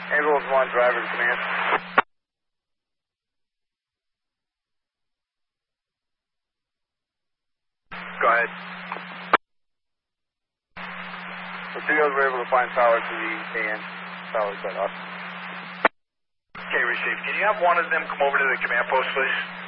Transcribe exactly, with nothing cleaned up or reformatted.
Ambulance one, driver to command. Go ahead. The studios were able to find power to the A N. Power cut off. Okay, receive. Can you have one of them come over to the command post, please?